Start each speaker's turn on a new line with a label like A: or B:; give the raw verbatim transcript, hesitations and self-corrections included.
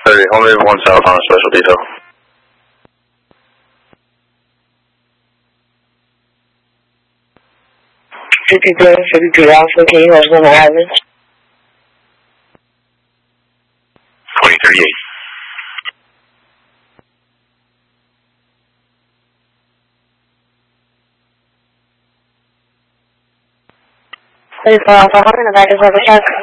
A: thirty, only one south on a special detail.
B: fifty-three, fifty-three Alpha, can you hold on the island?
A: twenty thirty-eight.
B: thirty-four Alpha, how many back is over check?